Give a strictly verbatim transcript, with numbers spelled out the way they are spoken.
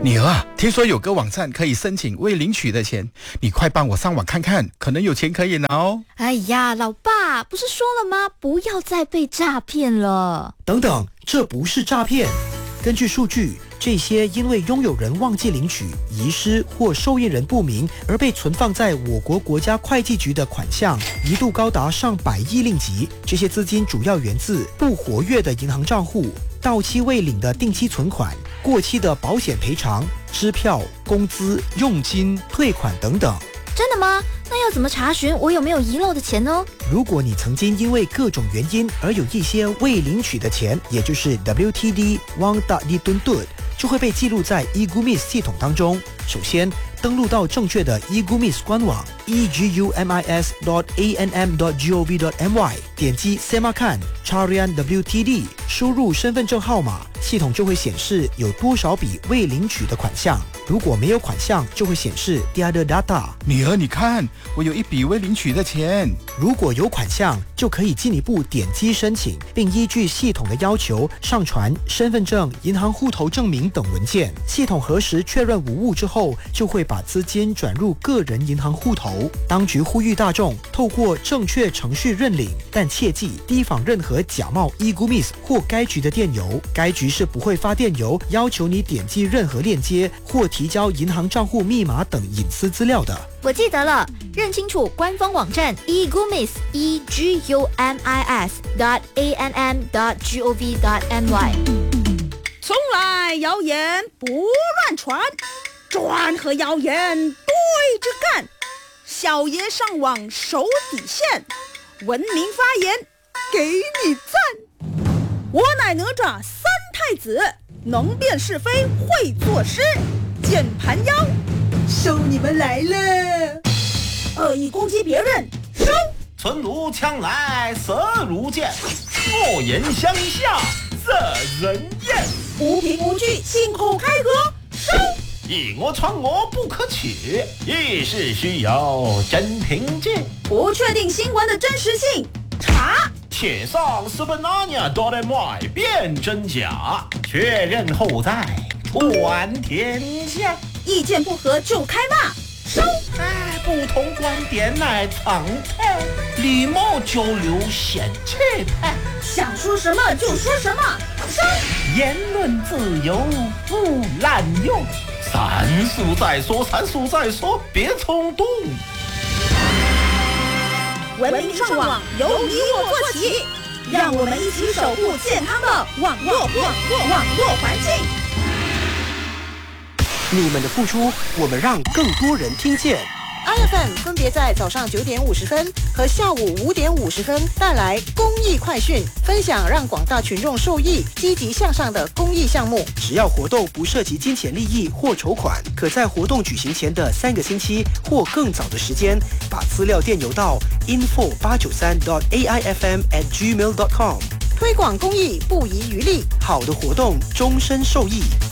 女儿啊，听说有个网站可以申请未领取的钱，你快帮我上网看看，可能有钱可以拿哦。 哎呀，老爸，不是说了吗？不要再被诈骗了。 等等，这不是诈骗。根据数据，这些因为拥有人忘记领取、遗失或受益人不明而被存放在我国国家会计局的款项，一度高达上百亿令吉。这些资金主要源自不活跃的银行账户、到期未领的定期存款、过期的保险赔偿、支票、工资、佣金、退款等等。 真的吗？那要怎么查询我有没有遗漏的钱呢？ 如果你曾经因为各种原因而有一些未领取的钱，也就是 W T D Wang Tak Dituntut， 就会被记录在 e-Gumis 系统当中。首先，登录到正确的 e-Gumis 官网 e g u m i s dot a n m dot gov dot my， 点击 Semakan Carian W T D， 输入身份证号码，系统就会显示有多少笔未领取的款项。如果没有款项，就会显示 Tiada data。 女儿，你看，我有一笔未领取的钱。 如果有款项，就可以进一步点击申请，并依据系统的要求上传身份证、银行户头证明等文件。系统核实确认无误之后，就会把资金转入个人银行户头。当局呼吁大众透过正确程序认领，但切记提防任何假冒 e-Gumis 或该局的电邮。该局是不会发电邮要求你点击任何链接或提交银行账户密码等隐私资料的。 我记得了，认清楚官方网站 e-Gumis e g u m i s dot a n m dot gov dot my。 从来谣言不乱传，专和谣言对着干。小爷上网守底线，文明发言给你赞。我乃哪吒三太子，能辨是非会作诗，键盘妖收你们来了。恶意攻击别人收。 存如枪来色如剑，恶言相向惹人厌。 无凭无据信口开河收。 以讹传讹不可取，议事需有真凭据。 不确定新闻的真实性查。 且上 Sebenarnya dot my 辨真假，确认后再传天下。 意见不合就开骂收。 哎，不同观点乃常态，礼貌交流显气派。 想说什么就说什么收。 言论自由不滥用，三思再说，三思再说，别冲动。 文明上网由你我做起，让我们一起守护健康的网络网络网络环境。 你们的付出，我们让更多人听见。 I F M 分别在早上九点五十分和下午五点五十分带来公益快讯，分享让广大群众受益、积极向上的公益项目。 只要活动不涉及金钱利益或筹款，可在活动举行前的三个星期或更早的时间，把资料电邮到 info 八九三 dot a i f m at gmail dot com。 推广公益不遗余力， 好的活动终身受益。